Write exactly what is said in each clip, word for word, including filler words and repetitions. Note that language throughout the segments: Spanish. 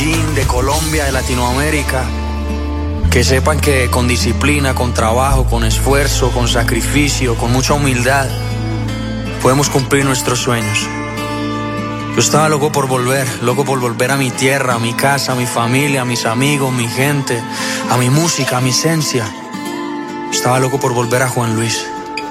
Medellín, de Colombia, de Latinoamérica, que sepan que con disciplina, con trabajo, con esfuerzo, con sacrificio, con mucha humildad, podemos cumplir nuestros sueños. Yo estaba loco por volver, loco por volver a mi tierra, a mi casa, a mi familia, a mis amigos, mi gente, a mi música, a mi esencia. Estaba loco por volver a Juan Luis.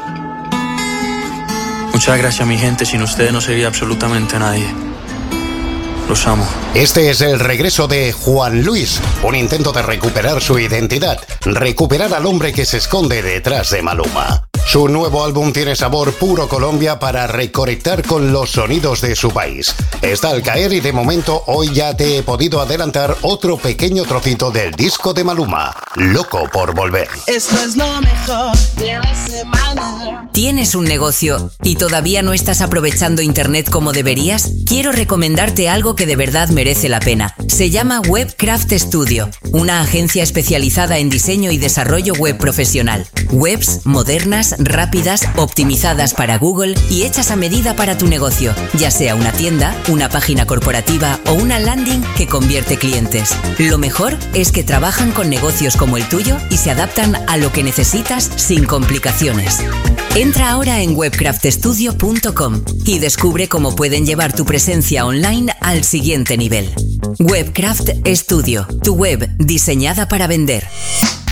Muchas gracias, mi gente. Sin ustedes no sería absolutamente nadie. Los amo. Este es el regreso de Juan Luis, un intento de recuperar su identidad, recuperar al hombre que se esconde detrás de Maluma. Su nuevo álbum tiene sabor puro Colombia para reconectar con los sonidos de su país. Está al caer y de momento hoy ya te he podido adelantar otro pequeño trocito del disco de Maluma, Loco por Volver. Esto es lo mejor de la semana. ¿Tienes un negocio y todavía no estás aprovechando internet como deberías? Quiero recomendarte algo que de verdad merece la pena. Se llama Webcraft Studio, una agencia especializada en diseño y desarrollo web profesional. Webs modernas, rápidas, optimizadas para Google y hechas a medida para tu negocio, ya sea una tienda, una página corporativa o una landing que convierte clientes. Lo mejor es que trabajan con negocios como el tuyo y se adaptan a lo que necesitas sin complicaciones. Entra ahora en webcraft studio punto com y descubre cómo pueden llevar tu presencia online al siguiente nivel. Webcraft Studio, tu web diseñada para vender.